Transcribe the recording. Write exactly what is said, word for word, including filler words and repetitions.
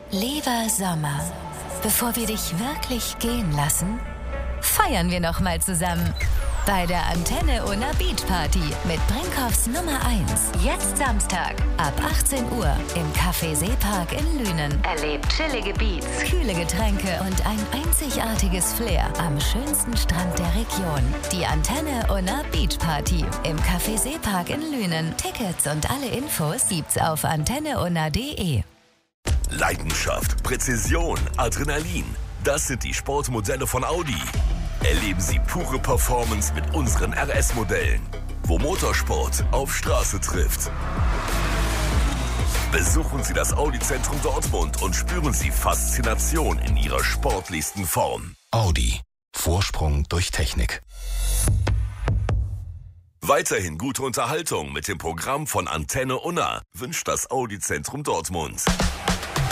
Lieber Sommer, bevor wir dich wirklich gehen lassen, feiern wir noch mal zusammen. Bei der Antenne Unna Beach Party mit Brinkhoffs Nummer eins. Jetzt Samstag ab achtzehn Uhr im Café Seepark in Lünen. Erlebt chillige Beats, kühle Getränke und ein einzigartiges Flair am schönsten Strand der Region. Die Antenne Unna Beach Party im Café Seepark in Lünen. Tickets und alle Infos gibt's auf antenne unna punkt de. Leidenschaft, Präzision, Adrenalin. Das sind die Sportmodelle von Audi. Erleben Sie pure Performance mit unseren R S-Modellen, wo Motorsport auf Straße trifft. Besuchen Sie das Audi-Zentrum Dortmund und spüren Sie Faszination in ihrer sportlichsten Form. Audi. Vorsprung durch Technik. Weiterhin gute Unterhaltung mit dem Programm von Antenne Unna wünscht das Audi-Zentrum Dortmund.